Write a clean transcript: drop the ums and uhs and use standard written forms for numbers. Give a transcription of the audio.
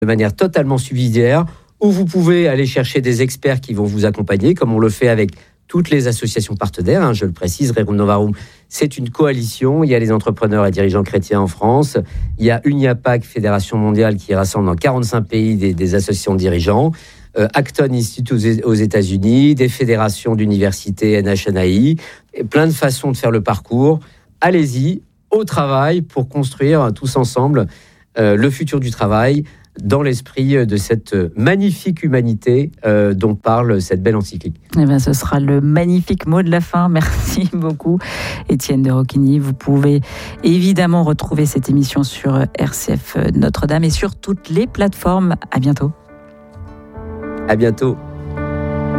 de manière totalement subsidiaire, où vous pouvez aller chercher des experts qui vont vous accompagner, comme on le fait avec toutes les associations partenaires. Je le précise, Rerum Novarum, c'est une coalition. Il y a les entrepreneurs et dirigeants chrétiens en France. Il y a UNIAPAC, Fédération mondiale, qui rassemble dans 45 pays des associations de dirigeants. Acton Institute aux États-Unis, des fédérations d'universités, NHNAI, et plein de façons de faire le parcours. Allez-y, au travail, pour construire tous ensemble le futur du travail dans l'esprit de cette magnifique humanité dont parle cette belle encyclique. Eh bien, ce sera le magnifique mot de la fin. Merci beaucoup, Étienne de Roquigny. Vous pouvez évidemment retrouver cette émission sur RCF Notre-Dame et sur toutes les plateformes. À bientôt. À bientôt.